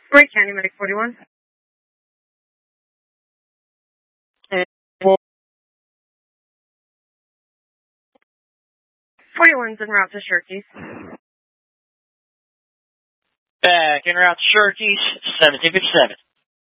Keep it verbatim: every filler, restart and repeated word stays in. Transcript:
Great County Medic forty-one. forty-one's en route to Shirkies. Back en route to Shirkies, seventeen fifty-seven.